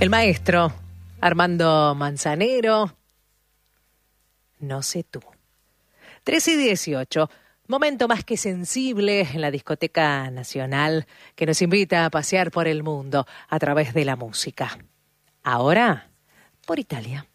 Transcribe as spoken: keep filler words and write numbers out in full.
El maestro Armando Manzanero, No sé tú. trece y dieciocho, momento más que sensible en la discoteca nacional que nos invita a pasear por el mundo a través de la música. Ahora, por Italia.